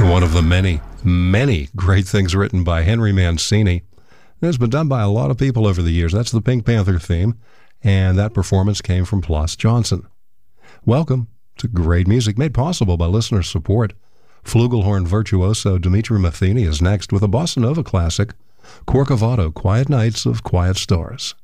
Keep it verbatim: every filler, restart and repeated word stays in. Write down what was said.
One of the many, many great things written by Henry Mancini. It's been done by a lot of people over the years. That's the Pink Panther theme, and that performance came from Plas Johnson. Welcome to great music made possible by listener support. Flugelhorn virtuoso Dimitri Matheny is next with a bossa nova classic, Corcovado, Quiet Nights of Quiet Stars.